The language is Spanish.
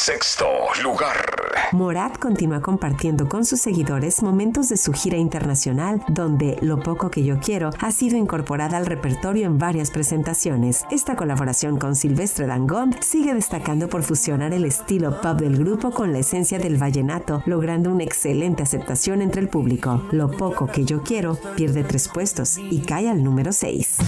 sexto lugar. Morat continúa compartiendo con sus seguidores momentos de su gira internacional, donde Lo poco que yo quiero ha sido incorporada al repertorio en varias presentaciones. Esta colaboración con Silvestre Dangond sigue destacando por fusionar el estilo pop del grupo con la esencia del vallenato, logrando una excelente aceptación entre el público. Lo poco que yo quiero pierde 3 puestos y cae al número 6.